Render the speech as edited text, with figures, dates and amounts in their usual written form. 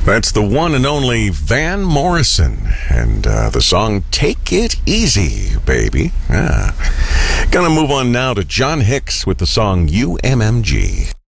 That's the one and only Van Morrison, and the song Take It Easy, Baby. Gonna move on now to John Hicks with the song UMMG.